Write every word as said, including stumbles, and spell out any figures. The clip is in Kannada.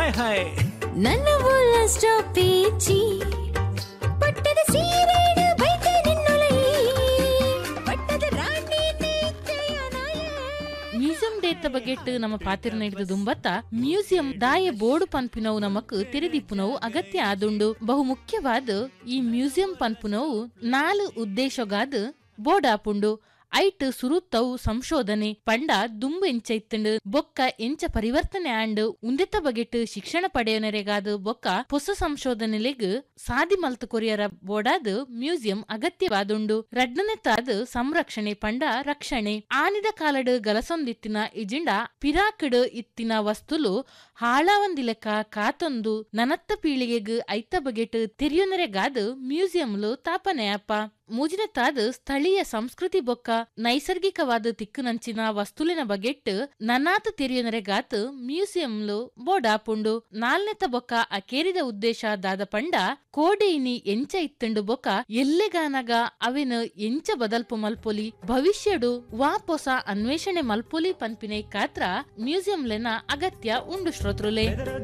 ಹಾಯ್ ಹಾಯ್ ನನ್ನ ಪೇಚಿ ಪಟ್ಟದ ಸೀರೆನ ಬೈತೆ ನಿನ್ನೊಲೈ ಪಟ್ಟದ ರಾಣಿ ಮ್ಯೂಸಿಯಂ ಡೇತ ಬಗೆಟ್ ನಮ್ಮ ಪಾತಿರ ಹಿಡಿದು ದುಂಬತ್ತ ಮ್ಯೂಸಿಯಂ ದಾಯ ಬೋರ್ಡು ಪನ್ಪಿನವು ನಮಕ್ ತಿರಿದಿಪ್ಪುನವು ಅಗತ್ಯ ಆದುಂಡು. ಬಹು ಮುಖ್ಯವಾದ ಈ ಮ್ಯೂಸಿಯಂ ಪನ್ಪುನವು ನಾಲ್ ಉದ್ದೇಶಗಾದ ಬೋರ್ಡಾಪುಂಡು. ಐಟ್ ಸುರುತ್ತವು ಸಂಶೋಧನೆ ಪಂಡ ದುಂಬು ಎಂಚ ಇತ್ತಂಡು ಬೊಕ್ಕ ಎಂಚ ಪರಿವರ್ತನೆ ಆಂಡ್ ಉಂದೆತ ಬಗೆಟ್ ಶಿಕ್ಷಣ ಪಡೆಯೋನರೆಗಾದ ಬೊಕ್ಕ ಹೊಸ ಸಂಶೋಧನೆಲೆಗ್ ಸಾದಿ ಮಲ್ತ ಕೊರಿಯರ ಬೋರ್ಡಾದ ಮ್ಯೂಸಿಯಂ ಅಗತ್ಯವಾದುಂಡು. ರಡ್ಡನೆತ್ತಾದ ಸಂರಕ್ಷಣೆ ಪಂಡ ರಕ್ಷಣೆ ಆನಿದ ಕಾಲಡ್ ಗಲಸೊಂದಿತ್ತಿನ ಇಜಿಂಡ ಪಿರಾಕಡ್ ಇತ್ತಿನ ವಸ್ತುಲು ಹಾಳಾವಂದಿಲೆಕ್ಕ ಕಾತೊಂದು ನನತ್ತ ಪೀಳಿಗೆಗ್ ಐತ ಬಗೆಟ್ ತೆರಿಯೋನರೆಗಾದ ಮ್ಯೂಸಿಯಂಲು ತಾಪನೆಯಪ್ಪ. ಮೂಜಿನತ್ತಾದ ಸ್ಥಳೀಯ ಸಂಸ್ಕೃತಿ ಬೊಕ್ಕ ನೈಸರ್ಗಿಕವಾದ ತಿಕ್ಕುನಂಚಿನ ವಸ್ತುಲಿನ ಬಗೆಟ್ ನನ್ನಾತ ತೆರಿಯೋನರೆಗಾತ್ ಮ್ಯೂಸಿಯಂಲು ಬೋರ್ಡಾಪುಂಡು. ನಾಲ್ನೆತ್ತ ಬೊಕ್ಕ ಅಕೇರಿದ ಉದ್ದೇಶ ದಾದ ಪಂಡ ಕೋಡೆಯಿನಿ ಎಂಚ ಇತ್ತಂಡು ಬೊಕ್ಕ ಎಲ್ಲೆಗಾನಗ ಅವೆನ್ ಎಂಚ ಬದಲ್ಪು ಮಲ್ಪೊಲಿ ಭವಿಷ್ಯಡು ವಾಪೊಸ ಅನ್ವೇಷಣೆ ಮಲ್ಪೊಲಿ ಪನ್ಪಿನೈ ಕಾತ್ರ ಮ್ಯೂಸಿಯಂಲೆನ ಅಗತ್ಯ ಉಂಡು ಶ್ರೋತೃಲೆ.